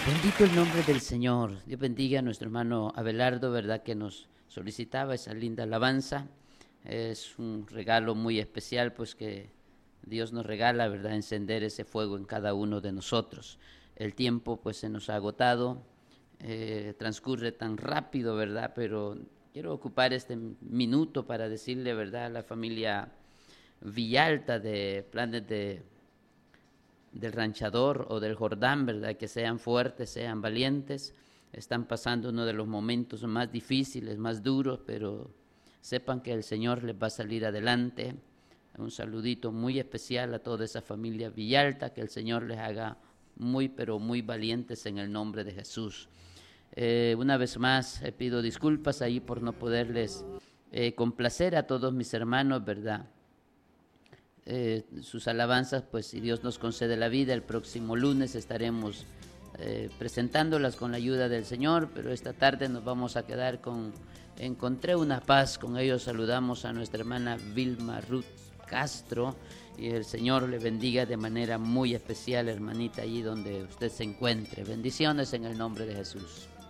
Bendito el nombre del Señor. Dios bendiga a nuestro hermano Abelardo, ¿verdad? Que nos solicitaba esa linda alabanza. Es un regalo muy especial, pues que Dios nos regala, ¿verdad? Encender ese fuego en cada uno de nosotros. El tiempo, pues, se nos ha agotado, transcurre tan rápido, ¿verdad? Pero quiero ocupar este minuto para decirle, ¿verdad? A la familia Villalta de Planes del Ranchador o del Jordán, ¿verdad? Que sean fuertes, sean valientes. Están pasando uno de los momentos más difíciles, más duros, pero sepan que el Señor les va a salir adelante. Un saludito muy especial a toda esa familia Villalta, que el Señor les haga muy, pero muy valientes en el nombre de Jesús. Una vez más pido disculpas ahí por no poderles complacer a todos mis hermanos, ¿verdad? Sus alabanzas, pues si Dios nos concede la vida, el próximo lunes estaremos presentándolas con la ayuda del Señor, pero esta tarde nos vamos a quedar con Encontré una paz. Con ellos saludamos a nuestra hermana Vilma Ruth Castro y el Señor le bendiga de manera muy especial, hermanita, allí donde usted se encuentre. Bendiciones en el nombre de Jesús.